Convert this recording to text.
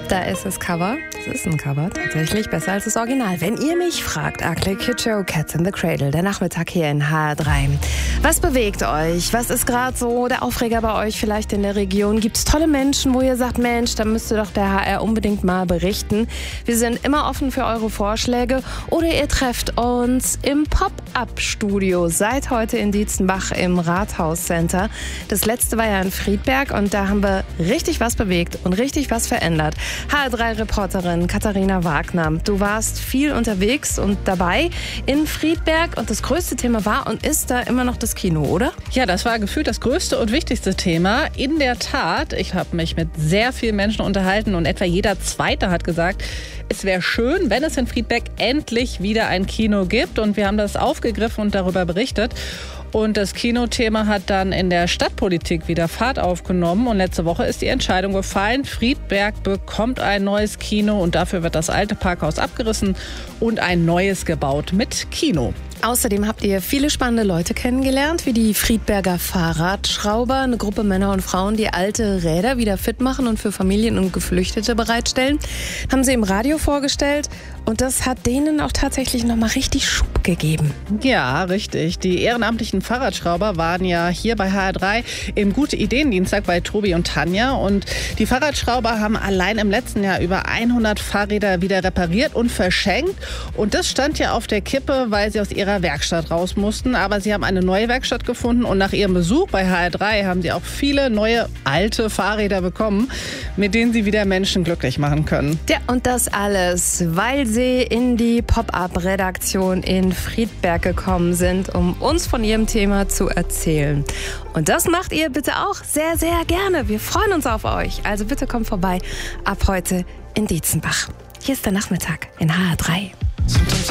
Da ist das Cover. Das ist ein Cover, tatsächlich besser als das Original. Wenn ihr mich fragt, Ugly Kid Joe, Cats in the Cradle, der Nachmittag hier in HR3. Was bewegt euch? Was ist gerade so der Aufreger bei euch vielleicht in der Region? Gibt es tolle Menschen, wo ihr sagt, Mensch, da müsste doch der HR unbedingt mal berichten? Wir sind immer offen für eure Vorschläge. Oder ihr trefft uns im Pop-Up-Studio seit heute in Dietzenbach im Rathaus-Center. Das letzte war ja in Friedberg und da haben wir richtig was bewegt und richtig was verändert. HR3-Reporterin Katharina Wagner, du warst viel unterwegs und dabei in Friedberg und das größte Thema war und ist da immer noch das Kino, oder? Ja, das war gefühlt das größte und wichtigste Thema. In der Tat, ich habe mich mit sehr vielen Menschen unterhalten und etwa jeder Zweite hat gesagt, es wäre schön, wenn es in Friedberg endlich wieder ein Kino gibt, und wir haben das aufgegriffen und darüber berichtet. Und das Kinothema hat dann in der Stadtpolitik wieder Fahrt aufgenommen. Und letzte Woche ist die Entscheidung gefallen. Friedberg bekommt ein neues Kino und dafür wird das alte Parkhaus abgerissen und ein neues gebaut mit Kino. Außerdem habt ihr viele spannende Leute kennengelernt, wie die Friedberger Fahrradschrauber, eine Gruppe Männer und Frauen, die alte Räder wieder fit machen und für Familien und Geflüchtete bereitstellen. Haben sie im Radio vorgestellt und das hat denen auch tatsächlich nochmal richtig Schub gegeben. Ja, richtig. Die ehrenamtlichen Fahrradschrauber waren ja hier bei HR3 im Gute-Ideen-Dienstag bei Tobi und Tanja. Und die Fahrradschrauber haben allein im letzten Jahr über 100 Fahrräder wieder repariert und verschenkt. Und das stand ja auf der Kippe, weil sie aus ihrer Werkstatt raus mussten. Aber sie haben eine neue Werkstatt gefunden und nach ihrem Besuch bei HR3 haben sie auch viele neue alte Fahrräder bekommen, mit denen sie wieder Menschen glücklich machen können. Ja, und das alles, weil sie in die Pop-Up-Redaktion in Friedberg gekommen sind, um uns von ihrem Thema zu erzählen. Und das macht ihr bitte auch sehr, sehr gerne. Wir freuen uns auf euch. Also bitte kommt vorbei ab heute in Dietzenbach. Hier ist der Nachmittag in HR3.